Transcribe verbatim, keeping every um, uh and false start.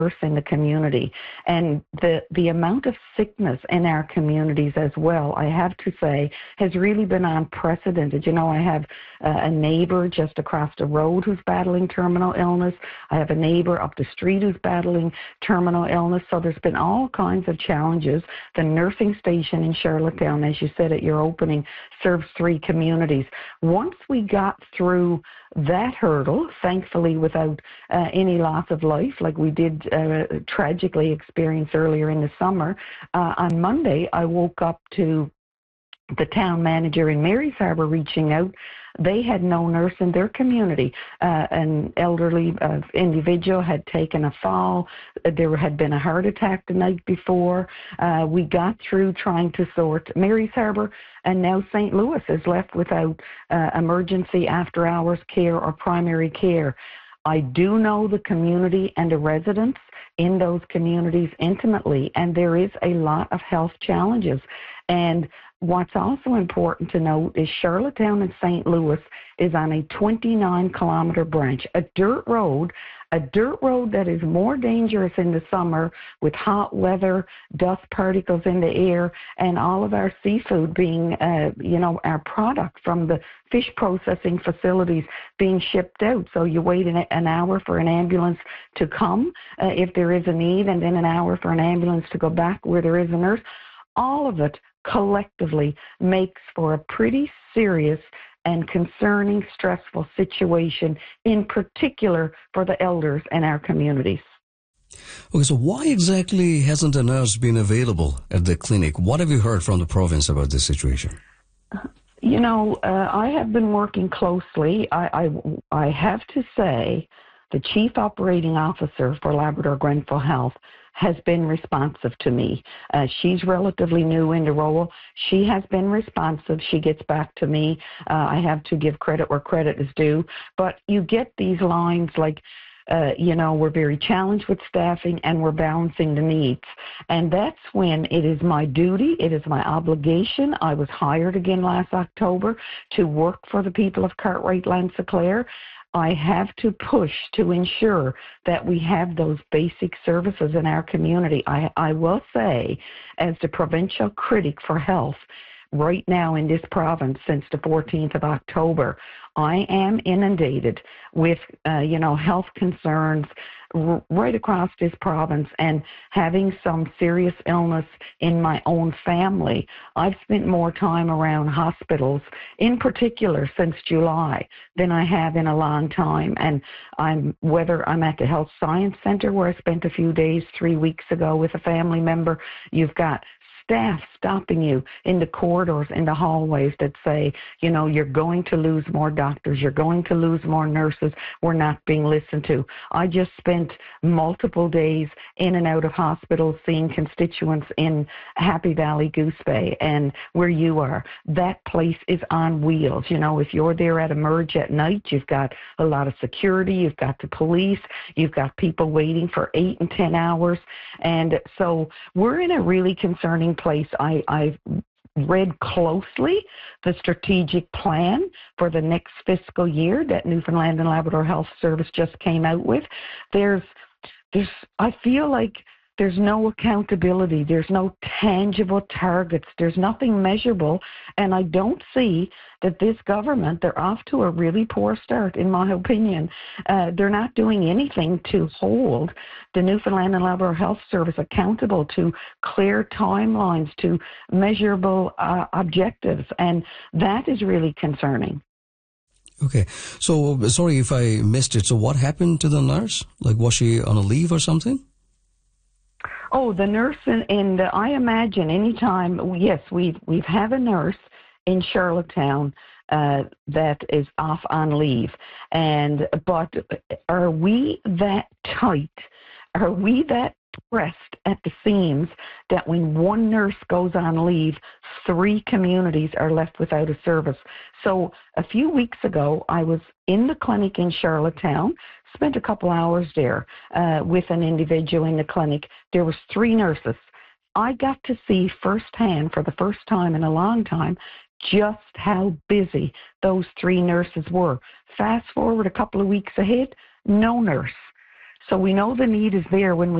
in the community. And the, the amount of sickness in our communities as well, I have to say, has really been unprecedented. You know, I have uh, a neighbor just across the road who's battling terminal illness. I have a neighbor up the street who's battling terminal illness. So there's been all kinds of challenges. The nursing station in Charlottetown, as you said at your opening, serves three communities. Once we got through that hurdle, thankfully without uh, any loss of life like we did uh, tragically experience earlier in the summer, uh, on Monday I woke up to the town manager in Marys Harbour reaching out. They had no nurse in their community. Uh, an elderly uh, individual had taken a fall. There had been a heart attack the night before. Uh, we got through trying to sort Marys Harbour, and now Saint Louis is left without uh, emergency after-hours care or primary care. I do know the community and the residents in those communities intimately, and there is a lot of health challenges. And what's also important to note is Charlottetown and Saint Louis is on a twenty-nine kilometer branch, a dirt road, a dirt road that is more dangerous in the summer with hot weather, dust particles in the air, and all of our seafood being, uh, you know, our product from the fish processing facilities being shipped out. So you wait an, an hour for an ambulance to come uh, if there is a need, and then an hour for an ambulance to go back where there is a nurse. All of it collectively makes for a pretty serious and concerning, stressful situation, in particular for the elders in our communities. Okay, so why exactly hasn't a nurse been available at the clinic? What have you heard from the province about this situation? You know, uh, I have been working closely. I, I, I have to say the Chief Operating Officer for Labrador Grenfell Health has been responsive to me. Uh, she's relatively new in the role. She has been responsive. She gets back to me. Uh, I have to give credit where credit is due. But you get these lines like, uh, you know, we're very challenged with staffing and we're balancing the needs. And that's when it is my duty, it is my obligation. I was hired again last October to work for the people of Cartwright Lansinclair. I have to push to ensure that we have those basic services in our community. I, I will say, as the provincial critic for health right now in this province since the fourteenth of October, I am inundated with, uh, you know, health concerns r- right across this province, and having some serious illness in my own family. I've spent more time around hospitals, in particular since July, than I have in a long time. And I'm whether I'm at the Health Science Centre, where I spent a few days three weeks ago with a family member, you've got staff stopping you in the corridors, in the hallways that say, you know, you're going to lose more doctors, you're going to lose more nurses, we're not being listened to. I just spent multiple days in and out of hospitals seeing constituents in Happy Valley, Goose Bay, and where you are. That place is on wheels. You know, if you're there at Emerge at night, you've got a lot of security, you've got the police, you've got people waiting for eight and ten hours. And so we're in a really concerning place. I, I've read closely the strategic plan for the next fiscal year that Newfoundland and Labrador Health Service just came out with. There's, there's, I feel like there's no accountability. There's no tangible targets. There's nothing measurable. And I don't see that this government, they're off to a really poor start, in my opinion. Uh, they're not doing anything to hold the Newfoundland and Labrador Health Service accountable to clear timelines, to measurable uh, objectives. And that is really concerning. Okay. So, sorry if I missed it. So what happened to the nurse? Like, was she on a leave or something? Oh, the nurse, and, and uh, I imagine anytime, yes, we've, we've had a nurse in Charlottetown uh, that is off on leave. And, but are we that tight? Are we that pressed at the seams that when one nurse goes on leave, three communities are left without a service? So a few weeks ago, I was in the clinic in Charlottetown, spent a couple hours there uh, with an individual in the clinic. There was three nurses. I got to see firsthand for the first time in a long time just how busy those three nurses were. Fast forward a couple of weeks ahead, no nurse. So we know the need is there when we